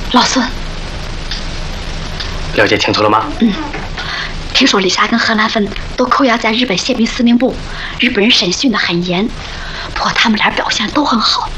老孙， 了解清楚了吗？ 听说丽莎跟何兰芬都扣押在日本宪兵司令部，日本人审讯的很严，不过他们俩表现都很好，